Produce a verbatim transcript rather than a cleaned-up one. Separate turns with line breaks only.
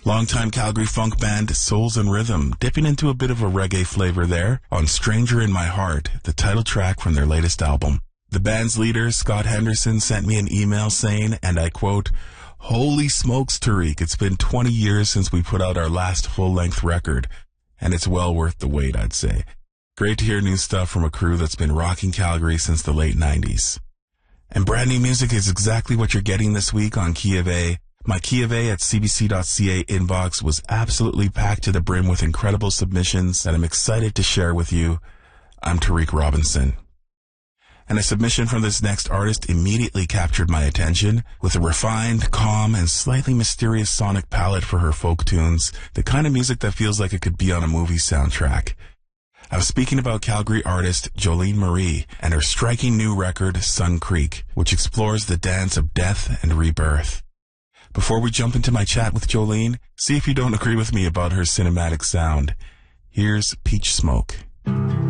Longtime Calgary funk band Souls and Rhythm, dipping into a bit of a reggae flavor there on Stranger in My Heart, the title track from their latest album. The band's leader, Scott Henderson, sent me an email saying, and I quote, "Holy smokes, Tariq, it's been twenty years since we put out our last full-length record, and it's well worth the wait, I'd say. Great to hear new stuff from a crew that's been rocking Calgary since the late nineties. And brand new music is exactly what you're getting this week on Key of A. My Key of A at c b c dot c a inbox was absolutely packed to the brim with incredible submissions that I'm excited to share with you. I'm Tariq Robinson. And a submission from this next artist immediately captured my attention with a refined, calm, and slightly mysterious sonic palette for her folk tunes, the kind of music that feels like it could be on a movie soundtrack. I was speaking about Calgary artist Jolene Marie and her striking new record, Sun Creek, which explores the dance of death and rebirth. Before we jump into my chat with Jolene, see if you don't agree with me about her cinematic sound. Here's Peach Smoke.